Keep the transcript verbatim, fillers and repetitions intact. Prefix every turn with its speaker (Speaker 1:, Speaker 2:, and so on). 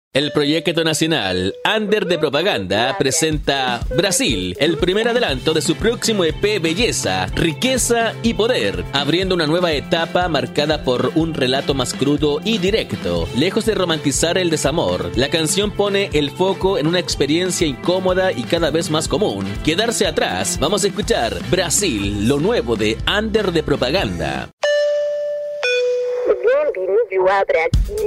Speaker 1: El proyecto nacional Under de Propaganda presenta Brasil, el primer adelanto de su próximo E P Belleza, Riqueza y Poder, abriendo una nueva etapa marcada por un relato más crudo y directo. Lejos de romantizar el desamor, la canción pone el foco en una experiencia incómoda y cada vez más común: quedarse atrás. Vamos a escuchar Brasil, lo nuevo de Under de Propaganda.
Speaker 2: Bienvenido a Brasil.